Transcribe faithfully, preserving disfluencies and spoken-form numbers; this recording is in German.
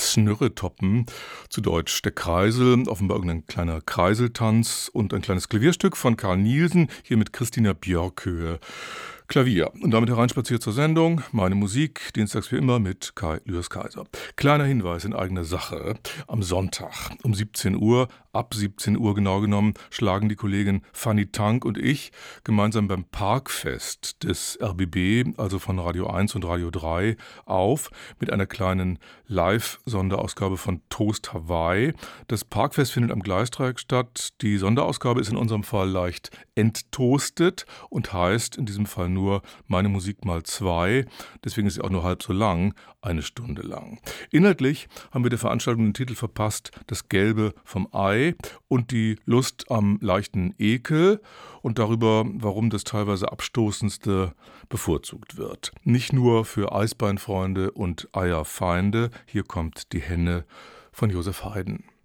Snurretoppen, zu Deutsch der Kreisel, offenbar irgendein kleiner Kreiseltanz und ein kleines Klavierstück von Carl Nielsen, hier mit Christina Björköhe. Klavier. Und damit hereinspaziert zur Sendung. Meine Musik, dienstags wie immer mit Kai Lüders-Kaiser. Kleiner Hinweis in eigener Sache. Am Sonntag um siebzehn Uhr, ab siebzehn Uhr genau genommen, schlagen die Kollegin Fanny Tank und ich gemeinsam beim Parkfest des R B B, also von Radio eins und Radio drei, auf mit einer kleinen Live-Sonderausgabe von Toast Hawaii. Das Parkfest findet am Gleisdreieck statt. Die Sonderausgabe ist in unserem Fall leicht enttoastet und heißt in diesem Fall nur nur meine Musik mal zwei, deswegen ist sie auch nur halb so lang, eine Stunde lang. Inhaltlich haben wir der Veranstaltung den Titel verpasst, das Gelbe vom Ei und die Lust am leichten Ekel und darüber, warum das teilweise Abstoßendste bevorzugt wird. Nicht nur für Eisbeinfreunde und Eierfeinde, hier kommt die Henne von Josef Haydn.